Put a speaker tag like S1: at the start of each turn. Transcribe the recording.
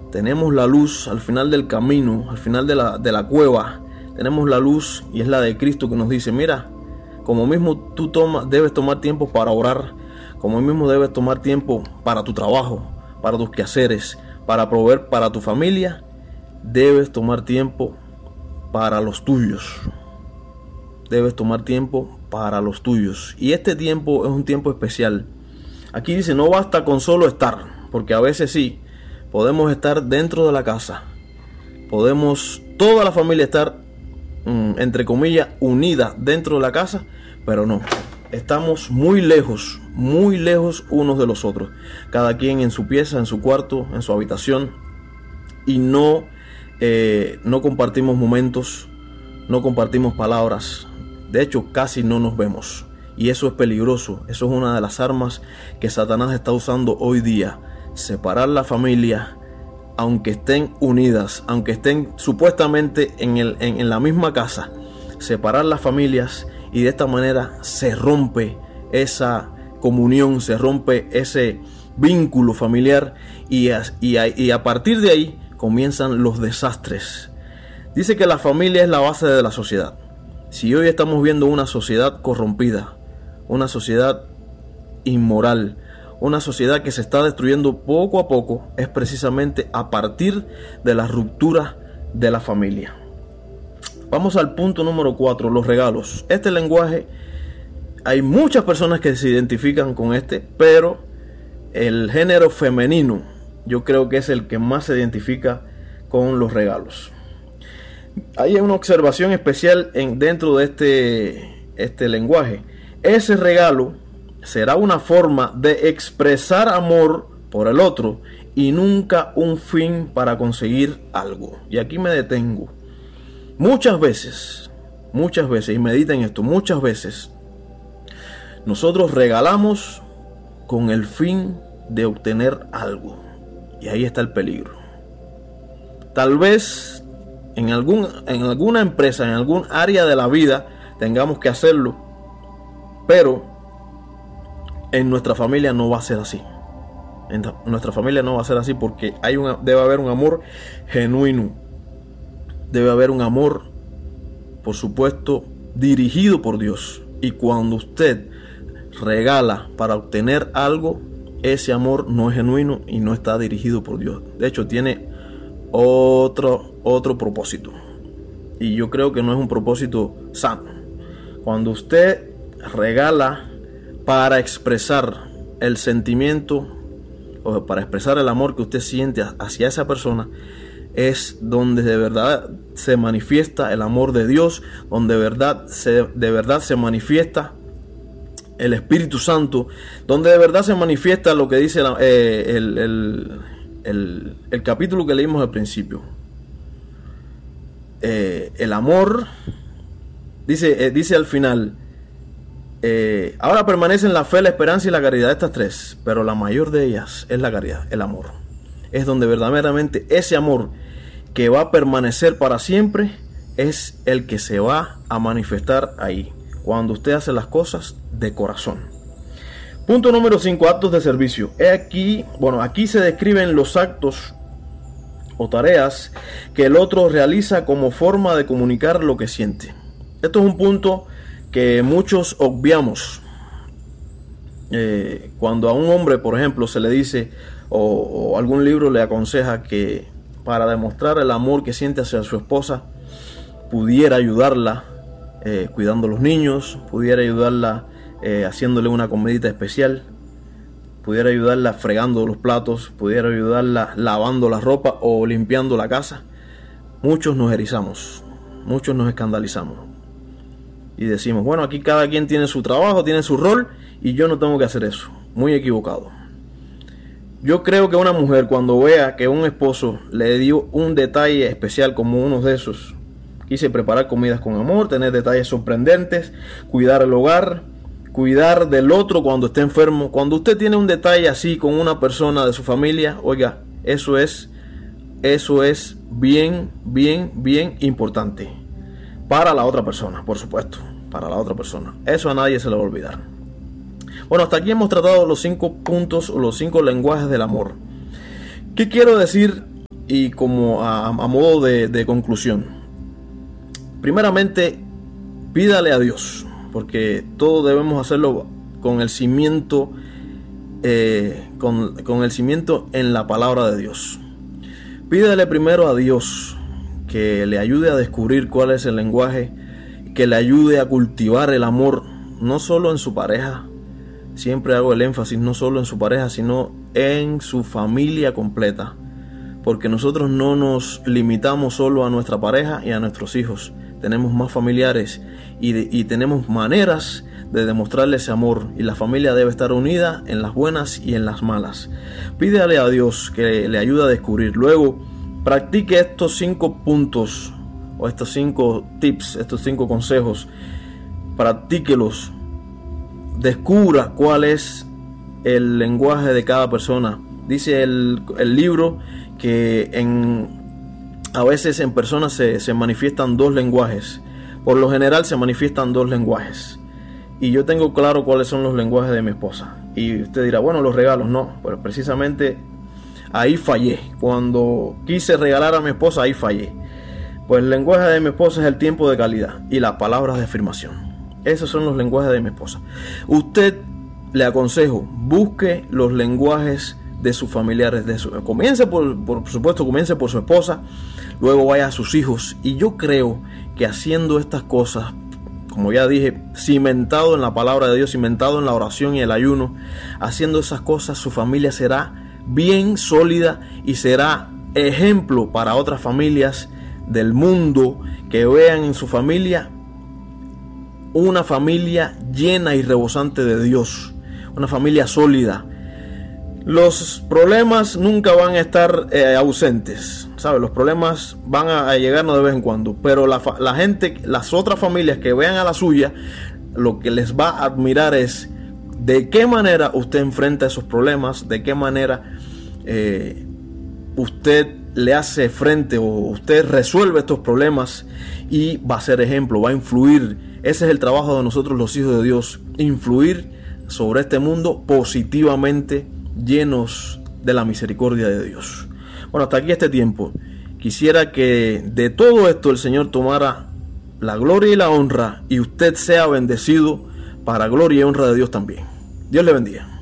S1: tenemos la luz al final del camino, al final de la cueva. Tenemos la luz y es la de Cristo que nos dice, mira, como mismo tú debes tomar tiempo para orar, como mismo debes tomar tiempo para tu trabajo, para tus quehaceres, para proveer para tu familia, debes tomar tiempo para los tuyos. Debes tomar tiempo para los tuyos. Y este tiempo es un tiempo especial. Aquí dice, no basta con solo estar, porque a veces sí, podemos estar dentro de la casa. Podemos toda la familia estar, entre comillas, unida dentro de la casa, pero no. Estamos muy lejos unos de los otros. Cada quien en su pieza, en su cuarto, en su habitación. Y no compartimos momentos, no compartimos palabras. De hecho, casi no nos vemos. Y eso es peligroso. Eso es una de las armas que Satanás está usando hoy día. Separar la familia, aunque estén unidas, aunque estén supuestamente en la misma casa. Separar las familias, y de esta manera se rompe esa comunión, se rompe ese vínculo familiar, y a partir de ahí comienzan los desastres. Dice que la familia es la base de la sociedad. Si hoy estamos viendo una sociedad corrompida, una sociedad inmoral, una sociedad que se está destruyendo poco a poco, es precisamente a partir de la ruptura de la familia. Vamos al punto número 4, los regalos. Este lenguaje, hay muchas personas que se identifican con pero el género femenino yo creo que es el que más se identifica con los regalos. Hay una observación especial dentro de este lenguaje. Ese regalo será una forma de expresar amor por el otro y nunca un fin para conseguir algo. Y aquí me detengo. Muchas veces, y mediten esto, muchas veces nosotros regalamos con el fin de obtener algo. Y ahí está el peligro. Tal vez en alguna empresa, en algún área de la vida tengamos que hacerlo, pero en nuestra familia no va a ser así. En nuestra familia no va a ser así porque debe haber un amor genuino. Debe haber un amor, por supuesto, dirigido por Dios. Y cuando usted regala para obtener algo, ese amor no es genuino y no está dirigido por Dios. De hecho, tiene otro propósito. Y yo creo que no es un propósito sano. Cuando usted regala para expresar el sentimiento o para expresar el amor que usted siente hacia esa persona, es donde de verdad se manifiesta el amor de Dios, donde de verdad se manifiesta el Espíritu Santo, donde de verdad se manifiesta lo que dice el capítulo que leímos al principio. El amor, dice al final, ahora permanecen la fe, la esperanza y la caridad, estas tres, pero la mayor de ellas es la caridad, el amor. Es donde verdaderamente ese amor que va a permanecer para siempre es el que se va a manifestar ahí, cuando usted hace las cosas de corazón. Punto número 5, actos de servicio. Aquí se describen los actos o tareas que el otro realiza como forma de comunicar lo que siente. Esto es un punto que muchos obviamos. Cuando a un hombre, por ejemplo, se le dice o algún libro le aconseja que para demostrar el amor que siente hacia su esposa pudiera ayudarla cuidando a los niños, pudiera ayudarla haciéndole una comidita especial, pudiera ayudarla fregando los platos, pudiera ayudarla lavando la ropa o limpiando la casa. Muchos nos erizamos, muchos nos escandalizamos y decimos, bueno, aquí cada quien tiene su trabajo, tiene su rol y yo no tengo que hacer eso. Muy equivocado. Yo creo que una mujer, cuando vea que un esposo le dio un detalle especial como uno de esos, quise preparar comidas con amor, tener detalles sorprendentes, cuidar el hogar, cuidar del otro cuando esté enfermo. Cuando usted tiene un detalle así con una persona de su familia, oiga, eso es bien importante para la otra persona, por supuesto, para la otra persona. Eso a nadie se le va a olvidar. Bueno, hasta aquí hemos tratado los 5 puntos o los 5 lenguajes del amor. ¿Qué quiero decir y como a modo de conclusión, primeramente pídale a Dios, porque todo debemos hacerlo con el cimiento, con el cimiento en la palabra de Dios. Pídale primero a Dios que le ayude a descubrir cuál es el lenguaje, que le ayude a cultivar el amor, no solo en su pareja, siempre hago el énfasis, no solo en su pareja, sino en su familia completa, porque nosotros no nos limitamos solo a nuestra pareja y a nuestros hijos, tenemos más familiares y tenemos maneras de demostrarle ese amor, y la familia debe estar unida en las buenas y en las malas. Pídale a Dios que le ayude a descubrir. Luego, practique estos 5 puntos o estos 5 tips, estos 5 consejos. Practíquelos. Descubra cuál es el lenguaje de cada persona. Dice el libro que a veces en personas se manifiestan 2 lenguajes. Por lo general se manifiestan 2 lenguajes. Y yo tengo claro cuáles son los lenguajes de mi esposa. Y usted dirá, bueno, los regalos no. Pero precisamente ahí fallé. Cuando quise regalar a mi esposa, ahí fallé. Pues el lenguaje de mi esposa es el tiempo de calidad y las palabras de afirmación. Esos son los lenguajes de mi esposa. Usted, le aconsejo, busque los lenguajes de sus familiares. Comience por supuesto, comience por su esposa. Luego vaya a sus hijos. Y yo creo que haciendo estas cosas, como ya dije, cimentado en la palabra de Dios, cimentado en la oración y el ayuno, haciendo esas cosas, su familia será bien sólida y será ejemplo para otras familias del mundo, que vean en su familia una familia llena y rebosante de Dios, una familia sólida. Los problemas nunca van a estar ausentes, ¿sabes? Los problemas van a llegarnos de vez en cuando, pero la gente, las otras familias que vean a la suya, lo que les va a admirar es de qué manera usted enfrenta esos problemas, de qué manera usted le hace frente o usted resuelve estos problemas, y va a ser ejemplo, va a influir. Ese es el trabajo de nosotros los hijos de Dios, influir sobre este mundo positivamente, llenos de la misericordia de Dios. Bueno, hasta aquí este tiempo. Quisiera que de todo esto el Señor tomara la gloria y la honra, y usted sea bendecido para gloria y honra de Dios también. Dios le bendiga.